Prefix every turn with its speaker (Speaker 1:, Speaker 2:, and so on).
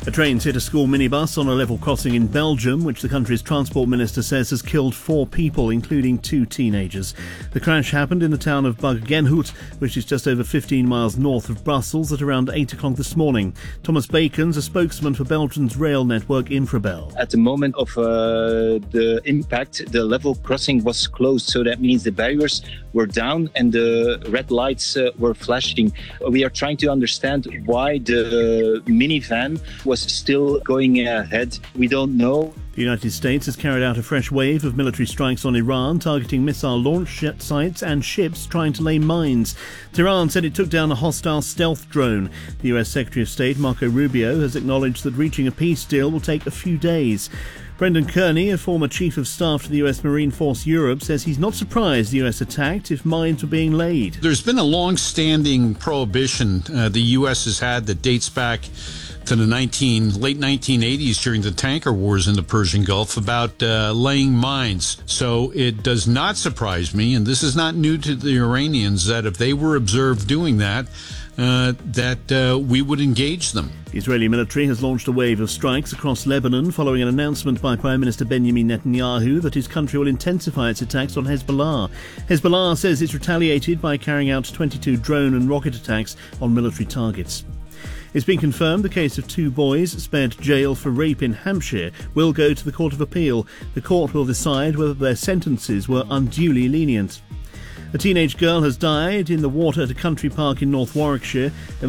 Speaker 1: A train's hit a school minibus on a level crossing in Belgium, which the country's transport minister says has killed 4 people, including 2 teenagers. The crash happened in the town of Buggenhout, which is just over 15 miles north of Brussels, at around 8 o'clock this morning. Thomas Bacon's a spokesman for Belgium's rail network Infrabel.
Speaker 2: At the moment of the impact, the level crossing was closed, so that means the barriers were down and the red lights were flashing. We are trying to understand why the minivan was still going ahead. We don't know.
Speaker 1: The United States has carried out a fresh wave of military strikes on Iran, targeting missile launch sites and ships trying to lay mines. Tehran said it took down a hostile stealth drone. The US Secretary of State, Marco Rubio, has acknowledged that reaching a peace deal will take a few days. Brendan Kearney, a former chief of staff to the US Marine Force Europe, says he's not surprised the US attacked if mines were being laid.
Speaker 3: There's been a long-standing prohibition the US has had that dates back to the late 1980s during the tanker wars in the Persian Gulf about laying mines. So it does not surprise me, and this is not new to the Iranians, that if they were observed doing that, we would engage them.
Speaker 1: The Israeli military has launched a wave of strikes across Lebanon following an announcement by Prime Minister Benjamin Netanyahu that his country will intensify its attacks on Hezbollah. Hezbollah says it's retaliated by carrying out 22 drone and rocket attacks on military targets. It's been confirmed the case of 2 boys spared jail for rape in Hampshire will go to the Court of Appeal. The court will decide whether their sentences were unduly lenient. A teenage girl has died in the water at a country park in North Warwickshire.